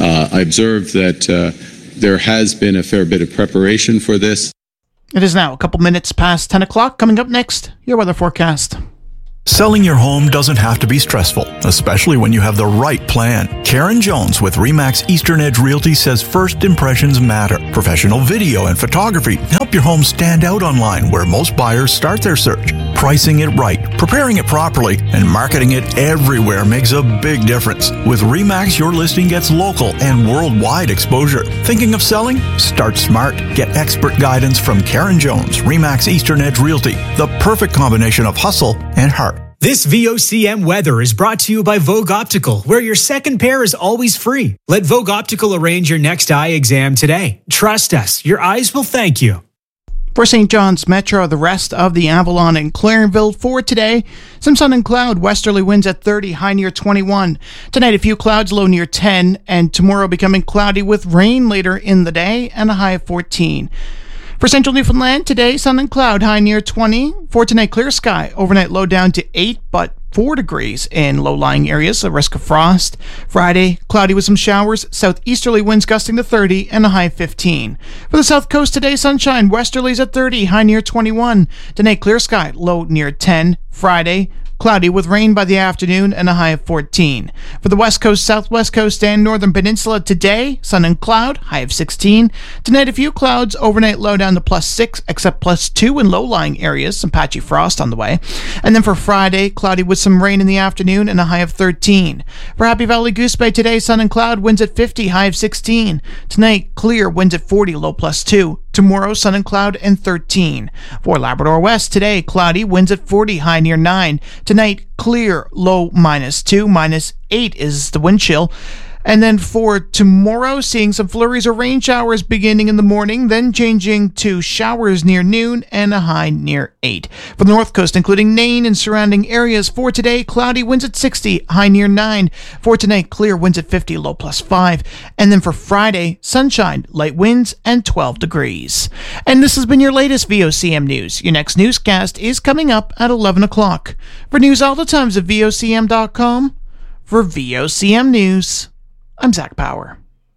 I observe that there has been a fair bit of preparation for this. It is now a couple minutes past 10 o'clock. Coming up next, your weather forecast. Selling your home doesn't have to be stressful, especially when you have the right plan. Karen Jones with RE/MAX Eastern Edge Realty says first impressions matter. Professional video and photography help your home stand out online where most buyers start their search. Pricing it right, preparing it properly, and marketing it everywhere makes a big difference. With RE/MAX, your listing gets local and worldwide exposure. Thinking of selling? Start smart. Get expert guidance from Karen Jones, RE/MAX Eastern Edge Realty. The perfect combination of hustle and heart. This VOCM weather is brought to you by Vogue Optical, where your second pair is always free. Let Vogue Optical arrange your next eye exam today. Trust us, your eyes will thank you. For St. John's Metro, the rest of the Avalon and Clarenville for today, some sun and cloud, westerly winds at 30, high near 21. Tonight, a few clouds, low near 10, and tomorrow becoming cloudy with rain later in the day and a high of 14. For central Newfoundland, today, sun and cloud, high near 20. For tonight, clear sky, overnight low down to 8, but 4 degrees in low-lying areas, a risk of frost. Friday, cloudy with some showers, southeasterly winds gusting to 30 and a high of 15. For the south coast today, sunshine, westerlies at 30, high near 21. Tonight, clear sky, low near 10. Friday, cloudy with rain by the afternoon and a high of 14. For the west coast, southwest coast, and northern peninsula today, sun and cloud, high of 16. Tonight, a few clouds, overnight low down to +6, except +2 in low-lying areas, some patchy frost on the way. And then for Friday, cloudy with some rain in the afternoon and a high of 13. For Happy Valley Goose Bay today, sun and cloud, winds at 50, high of 16. Tonight, clear, winds at 40, low +2. Tomorrow, sun and cloud and 13. For Labrador West today, cloudy, winds at 40, high near 9. Tonight, clear, low -2, -8 is the wind chill. And then for tomorrow, seeing some flurries or rain showers beginning in the morning, then changing to showers near noon and a high near 8. For the north coast, including Nain and surrounding areas, for today, cloudy, winds at 60, high near 9. For tonight, clear, winds at 50, low +5. And then for Friday, sunshine, light winds, and 12 degrees. And this has been your latest VOCM News. Your next newscast is coming up at 11 o'clock. For news all the times at VOCM.com, for VOCM News, I'm Zach Power.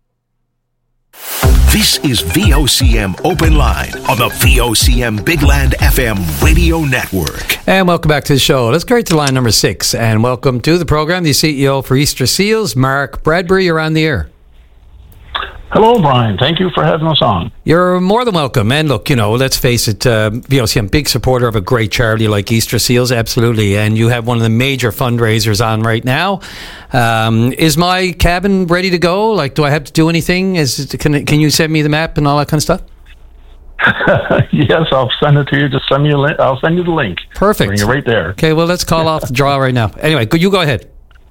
This is VOCM Open Line on the VOCM Big Land FM radio network. And welcome back to the show. Let's go right to line number 6. And welcome to the program, the CEO for Easter Seals, Mark Bradbury. You're on the air. Hello, Brian. Thank you for having us on. You're more than welcome. And look, let's face it, VOCM, big supporter of a great charity like Easter Seals, absolutely. And you have one of the major fundraisers on right now. Is my cabin ready to go? Like, do I have to do anything? Can you send me the map and all that kind of stuff? Yes, I'll send it to you. Just send me a link. I'll send you the link. Perfect. Bring it right there. Okay, well, let's call off the draw right now. Anyway, you go ahead.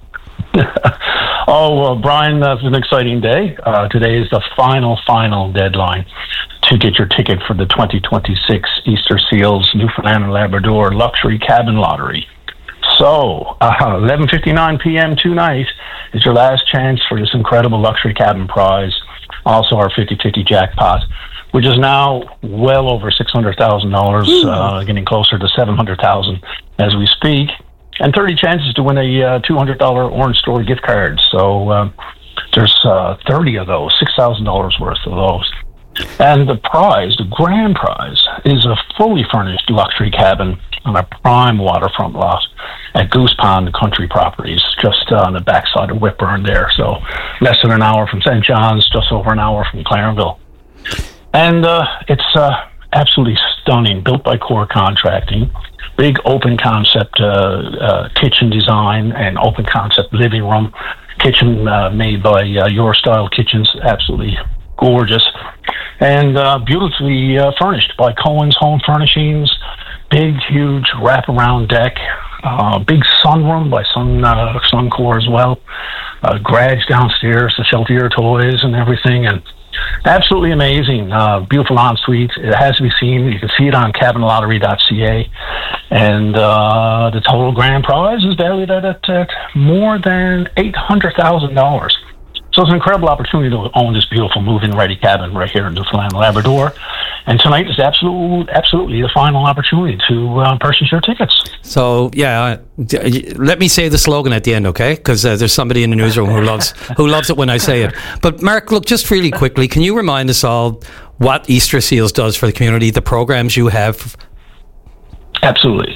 Oh, well, Brian, that's an exciting day. Today is the final deadline to get your ticket for the 2026 Easter Seals Newfoundland and Labrador Luxury Cabin Lottery. So, 11:59 p.m. tonight is your last chance for this incredible luxury cabin prize. Also, our 50-50 jackpot, which is now well over $600,000, getting closer to $700,000 as we speak. And 30 chances to win a $200 Orange Store gift card. So there's 30 of those, $6,000 worth of those. And the prize, the grand prize, is a fully furnished luxury cabin on a prime waterfront lot at Goose Pond Country Properties, just on the backside of Whitburn there. So less than an hour from St. John's, just over an hour from Clarenville. And it's absolutely stunning, built by Core Contracting. Big open concept kitchen design and open concept living room. kitchen made by Your Style Kitchens, absolutely gorgeous, and beautifully furnished by Cohen's Home Furnishings. Big, huge wraparound deck, big sunroom by Suncor as well. Garage downstairs to shelter your toys and everything, and absolutely amazing. Beautiful ensuite. It has to be seen. You can see it on cabinlottery.ca, and the total grand prize is valued at more than $800,000. So it's an incredible opportunity to own this beautiful move-in ready cabin right here in Newfoundland and Labrador. And tonight is absolutely the final opportunity to purchase your tickets. So, yeah, let me say the slogan at the end, okay? Because there's somebody in the newsroom who loves it when I say it. But, Mark, look, just really quickly, can you remind us all what Easter Seals does for the community, the programs you have? Absolutely.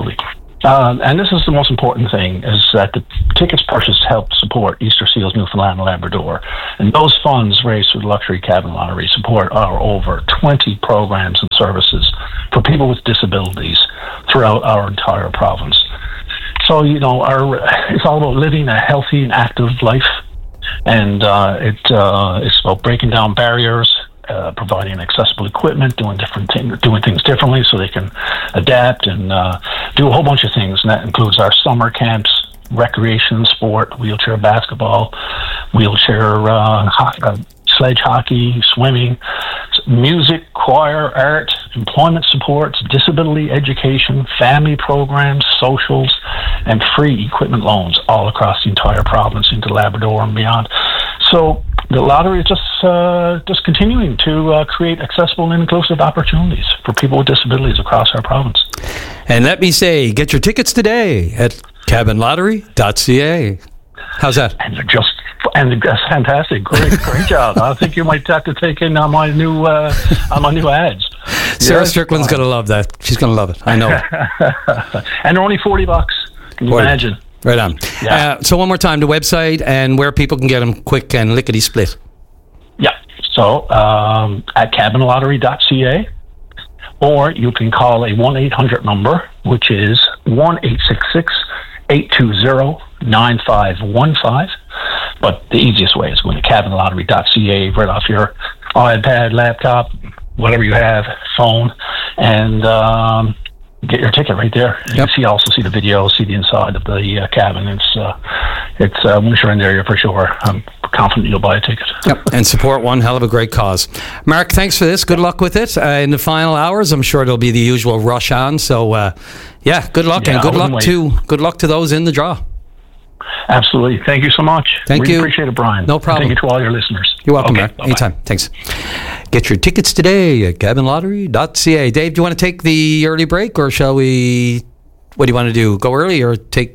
And this is the most important thing, is that the tickets purchased help support Easter Seals Newfoundland and Labrador. And those funds raised through the Luxury Cabin Lottery support our over 20 programs and services for people with disabilities throughout our entire province. So, it's all about living a healthy and active life. And it's about breaking down barriers, providing accessible equipment, doing things differently so they can adapt and do a whole bunch of things. And that includes our summer camps, recreation, sport, wheelchair basketball, wheelchair sledge hockey, swimming, music, choir, art, employment supports, disability education, family programs, socials, and free equipment loans all across the entire province into Labrador and beyond. So the lottery is just continuing to create accessible and inclusive opportunities for people with disabilities across our province. And let me say, get your tickets today at cabinlottery.ca. How's that? And that's fantastic. Great job. I think you might have to take in on my new ads. Sarah Strickland's going to love that. She's going to love it. I know. And they're only $40. Can you imagine? Right on. Yeah. So one more time, the website and where people can get them quick and lickety-split. Yeah. So at cabinlottery.ca, or you can call a 1-800 number, which is 1-866-820-9515. But the easiest way is going to cabinlottery.ca right off your iPad, laptop, whatever you have, phone, and get your ticket right there. You can also see the video, see the inside of the cabin. It's once you're in there, you're for sure. I'm confident you'll buy a ticket. Yep, and support one hell of a great cause. Mark, thanks for this. Good luck with it. In the final hours, I'm sure there'll be the usual rush on. So, good luck, and good luck to those in the draw. Absolutely. Thank you so much. Thank you. Appreciate it, Brian. No problem. Thank you to all your listeners. You're welcome, Mark. Bye-bye. Anytime. Thanks. Get your tickets today at cabinlottery.ca. Dave, do you want to take the early break, or shall we? What do you want to do? Go early or take?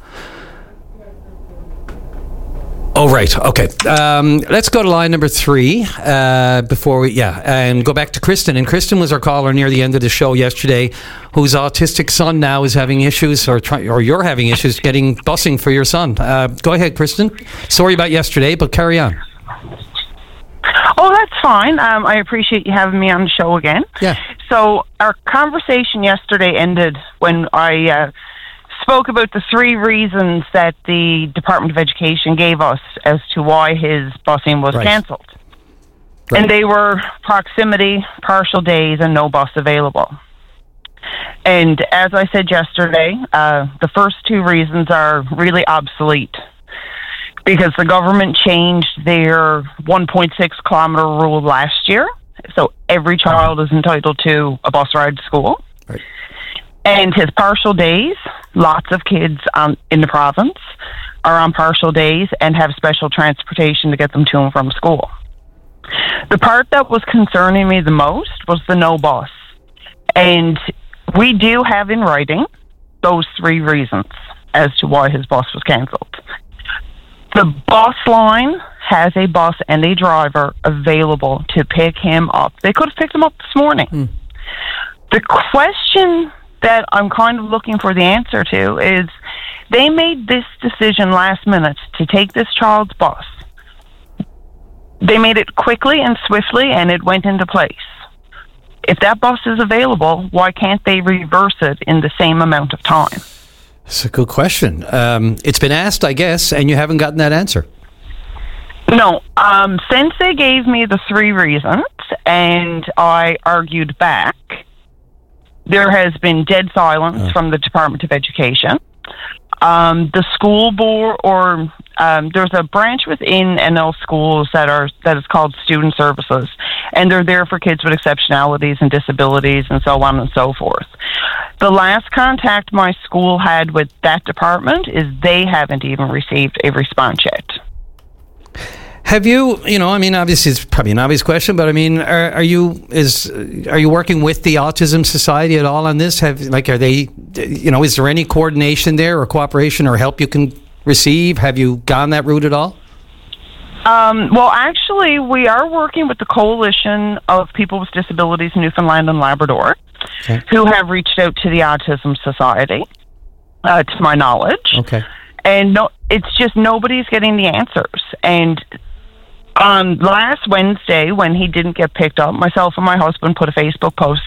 Oh, right. Okay. Let's go to line number 3 before we, and go back to Kristen. And Kristen was our caller near the end of the show yesterday, whose autistic son now is having issues, or you're having issues getting busing for your son. Go ahead, Kristen. Sorry about yesterday, but carry on. Oh, that's fine. I appreciate you having me on the show again. Yeah. So our conversation yesterday ended when I spoke about the 3 reasons that the Department of Education gave us as to why his busing was cancelled. Right. And they were proximity, partial days, and no bus available. And as I said yesterday, the first 2 reasons are really obsolete, because the government changed their 1.6 kilometer rule last year. So every child is entitled to a bus ride to school. Right. And his partial days, lots of kids in the province are on partial days and have special transportation to get them to and from school. The part that was concerning me the most was the no bus. And we do have in writing those 3 reasons as to why his bus was cancelled. The bus line has a bus and a driver available to pick him up. They could have picked him up this morning. The question that I'm kind of looking for the answer to is, they made this decision last minute to take this child's bus. They made it quickly and swiftly, and it went into place. If that bus is available, why can't they reverse it in the same amount of time? That's a good question. It's been asked, I guess, and you haven't gotten that answer. No. Since they gave me the 3 reasons and I argued back, there has been dead silence from the Department of Education. The school board, or there's a branch within NL schools that is called Student Services, and they're there for kids with exceptionalities and disabilities and so on and so forth. The last contact my school had with that department is they haven't even received a response yet. Have you, obviously it's probably an obvious question, but are you working with the Autism Society at all on this? Is there any coordination there or cooperation or help you can receive? Have you gone that route at all? Well, actually, we are working with the Coalition of People with Disabilities in Newfoundland and Labrador, who have reached out to the Autism Society, to my knowledge. Okay. And it's just nobody's getting the answers. And last Wednesday, when he didn't get picked up, myself and my husband put a Facebook post